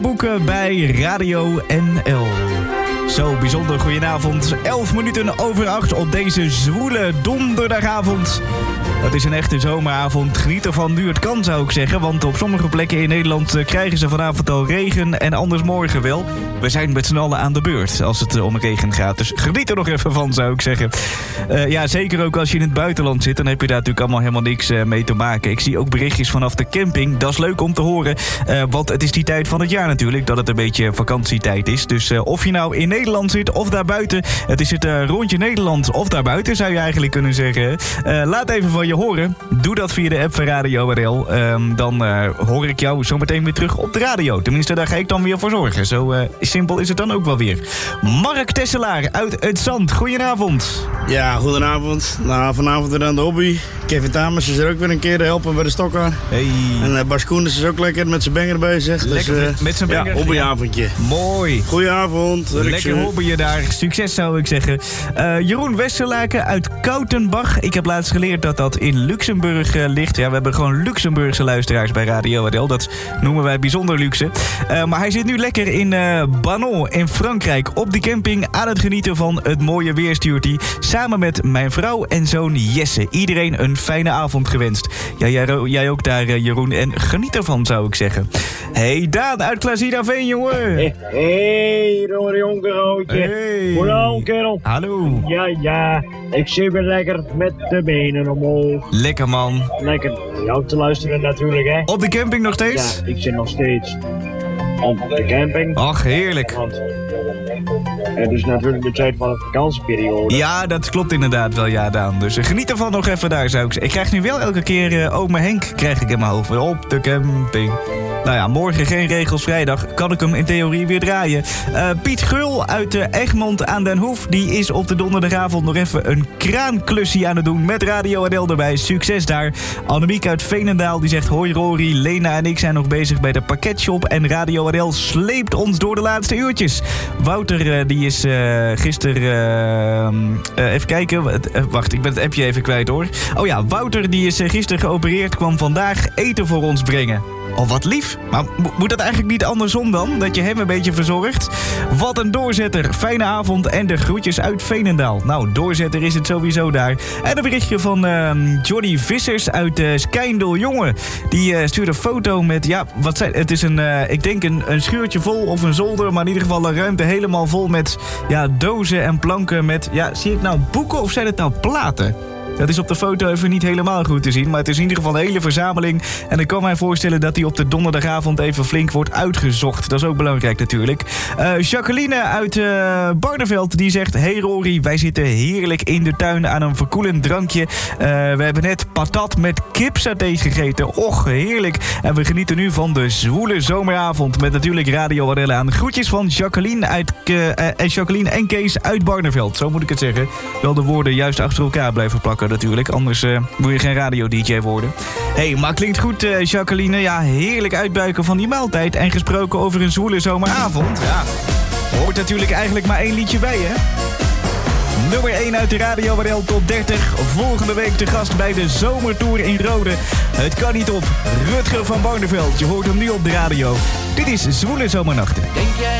Boeken bij Radio NL. Zo bijzonder goedenavond. 11 minuten over 8 op deze zwoele donderdagavond. Het is een echte zomeravond. Geniet ervan nu het kan, zou ik zeggen. Want op sommige plekken in Nederland krijgen ze vanavond al regen en anders morgen wel. We zijn met z'n allen aan de beurt als het om regen gaat. Dus geniet er nog even van, zou ik zeggen. Ja, zeker ook als je in het buitenland zit. Dan heb je daar natuurlijk allemaal helemaal niks mee te maken. Ik zie ook berichtjes vanaf de camping. Dat is leuk om te horen. Want het is die tijd van het jaar natuurlijk. Dat het een beetje vakantietijd is. Dus of je nou in Nederland zit of daarbuiten. Het is het rondje Nederland of daarbuiten, zou je eigenlijk kunnen zeggen. Laat even van je horen. Doe dat via de app van Radio NL. Dan hoor ik jou zometeen weer terug op de radio. Tenminste, daar ga ik dan weer voor zorgen. Zo simpel is het dan ook wel weer. Mark Tesselaar uit Het Zand. Goedenavond. Ja, goedenavond. Nou, vanavond weer aan de hobby. Kevin Tamers is er ook weer een keer te helpen bij de stokken. Hey. En Bas Koenders is ook lekker met zijn banger bezig. Lekker dus, met zijn banger? Ja, hobbyavondje. Ja. Mooi. Goedenavond. Lekker hobbyen daar. Succes, zou ik zeggen. Jeroen Westerlaken uit Koutenbach. Ik heb laatst geleerd dat dat in Luxemburg ligt. Ja, we hebben gewoon Luxemburgse luisteraars bij Radio NL. Dat noemen wij bijzonder luxe. Maar hij zit nu lekker in Banon in Frankrijk. Op de camping aan het genieten van het mooie weer, stuurt hij. Samen met mijn vrouw en zoon Jesse. Iedereen een fijne avond gewenst. Ja, jij ook daar, Jeroen. En geniet ervan, zou ik zeggen. Hey, Daan uit Klaasierveen, jongen. Hey, jongerootje. Hey. Goedenavond, kerel. Hallo. Ja, ik zit weer lekker met de benen omhoog. Lekker, man. Lekker jou te luisteren natuurlijk, hè. Op de camping nog steeds? Ja, ik zit nog steeds op de camping. Ach, heerlijk. Want het is natuurlijk de tijd van de vakantieperiode. Ja, dat klopt inderdaad wel, ja, Daan. Dus geniet ervan nog even daar, zou ik zeggen. Ik krijg nu wel elke keer Ome Henk krijg ik in mijn hoofd. Op de camping. Nou ja, morgen geen regels, vrijdag kan ik hem in theorie weer draaien. Piet Gul uit Egmond aan den Hoef, die is op de donderdagavond nog even een kraanklusje aan het doen met Radio NL erbij. Succes daar. Annemiek uit Veenendaal, die zegt hoi Rory, Lena en ik zijn nog bezig bij de pakketshop en Radio NL sleept ons door de laatste uurtjes. Wouter, die is gisteren... even kijken, wacht, ik ben het appje even kwijt hoor. Oh ja, Wouter, die is gisteren geopereerd, kwam vandaag eten voor ons brengen. Oh, wat lief. Maar moet dat eigenlijk niet andersom dan? Dat je hem een beetje verzorgt? Wat een doorzetter. Fijne avond en de groetjes uit Veenendaal. Nou, doorzetter is het sowieso daar. En een berichtje van Johnny Vissers uit Skijndel. Jongen, die stuurde een foto met... Ja, wat zei het? Is ik denk een schuurtje vol of een zolder. Maar in ieder geval een ruimte helemaal vol met dozen en planken met... Ja, zie ik nou boeken of zijn het nou platen? Dat is op de foto even niet helemaal goed te zien. Maar het is in ieder geval een hele verzameling. En ik kan mij voorstellen dat die op de donderdagavond even flink wordt uitgezocht. Dat is ook belangrijk natuurlijk. Jacqueline uit Barneveld die zegt... Hey Rory, wij zitten heerlijk in de tuin aan een verkoelend drankje. We hebben net patat met kipsaté gegeten. Och, heerlijk. En we genieten nu van de zwoele zomeravond. Met natuurlijk Radio NL aan. Groetjes van Jacqueline, Jacqueline en Kees uit Barneveld. Zo moet ik het zeggen. Wel de woorden juist achter elkaar blijven plakken natuurlijk. Anders moet je geen radio-dj worden. Hey, maar klinkt goed, Jacqueline. Ja, heerlijk uitbuiken van die maaltijd. En gesproken over een zwoele zomeravond. Ja, hoort natuurlijk eigenlijk maar één liedje bij, hè? Nummer 1 uit de Radio NL Top 30. Volgende week te gast bij de Zomertour in Rode. Het kan niet op. Rutger van Barneveld. Je hoort hem nu op de radio. Dit is Zwoele Zomernachten. Denk jij